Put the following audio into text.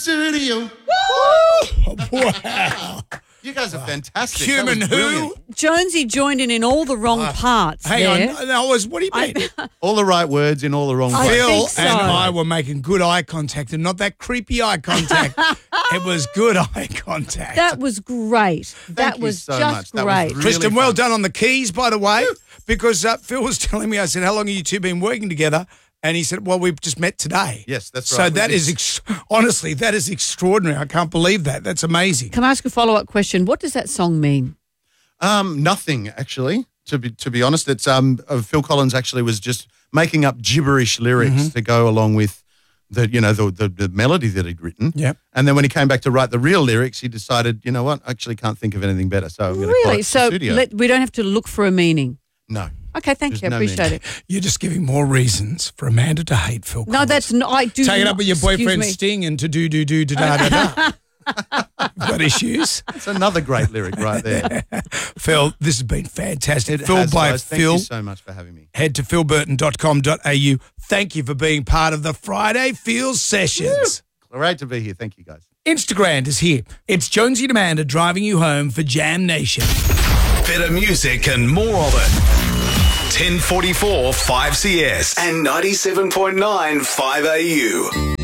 studio. Wow. You guys are fantastic. Human That was who? brilliant. Jonesy joined in all the wrong parts Hang there. on. That was, what do you mean? All the right words in all the wrong I places. Phil think so. and I were making good eye contact and not that creepy eye contact. It was good eye contact. That was great. That you was so just much. That was great. really Tristan, well fun. done on the keys, by the way, because Phil was telling me, I said, how long have you two been working together? And he said, well, we've just met today. Yes, that's So right. that is, honestly, that is extraordinary. I can't believe that. That's amazing. Can I ask a follow-up question? What does that song mean? Nothing, actually. To be honest, it's Phil Collins actually was just making up gibberish lyrics to go along with the melody that he'd written. Yep. And then when he came back to write the real lyrics, he decided, you know what, I actually can't think of anything better. So I'm going to call Really? it So studio. we don't have to look for a meaning. No. Okay, thank There's you. I no appreciate meaning. it. You're just giving more reasons for Amanda to hate Phil Collins. No, that's not. I do. Take it not, up with your excuse boyfriend me. Sting and to do da da da. You've got issues. It's another great lyric right there. Phil, this has been fantastic. It Phil has, by guys. Thank Phil. you so much for having me. Head to philburton.com.au. Thank you for being part of the Friday Feel Sessions. Great to be here. Thank you, guys. Instagram is here. It's Jonesy and Amanda driving you home for Jam Nation. Better music and more of it. 1044 5CS and 97.9 5AU.